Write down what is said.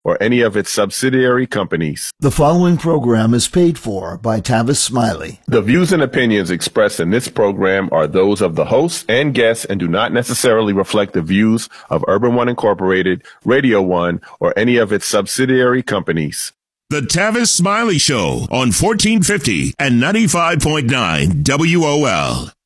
or any of its subsidiary companies. The following program is paid for by Tavis Smiley. The views and opinions expressed in this program are those of the hosts and guests and do not necessarily reflect the views of Urban One Incorporated, Radio One, or any of its subsidiary companies. The Tavis Smiley Show on 1450 and 95.9 WOL.